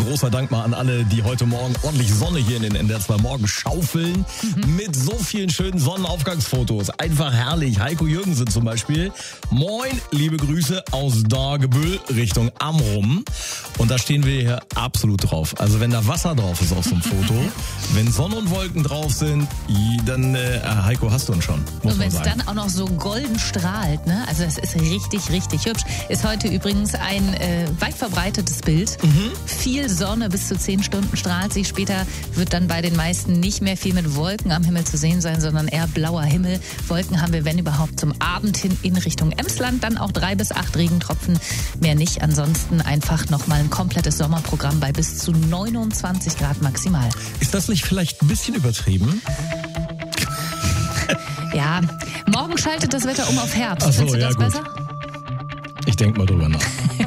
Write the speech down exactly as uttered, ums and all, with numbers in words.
großer Dank mal an alle, die heute Morgen ordentlich Sonne hier in den N D R zwei Morgen schaufeln. Mhm. Mit so vielen schönen Sonnenaufgangsfotos. Einfach herrlich. Heiko Jürgensen zum Beispiel. Moin, liebe Grüße aus Dagebüll Richtung Amrum. Und da stehen wir hier absolut drauf. Also wenn da Wasser drauf ist auf so einem Foto, wenn Sonne und Wolken drauf sind, dann, äh, Heiko, hast du ihn schon. Muss und wenn es dann auch noch so golden strahlt, ne? Also es ist richtig, richtig hübsch. Ist heute übrigens ein äh, weit verbreitetes Bild. Mhm. Viel Sonne, bis zu zehn Stunden strahlt sie. Später wird dann bei den meisten nicht mehr viel mit Wolken am Himmel zu sehen sein, sondern eher blauer Himmel. Wolken haben wir, wenn überhaupt, zum Abend hin in Richtung Emsland. Dann auch drei bis acht Regentropfen, mehr nicht. Ansonsten einfach nochmal ein komplettes Sommerprogramm bei bis zu neunundzwanzig Grad maximal. Ist das nicht vielleicht ein bisschen übertrieben? Ja, morgen schaltet das Wetter um auf Herbst. Ach so, Findest du ja, das gut. besser? Ich denke mal drüber nach.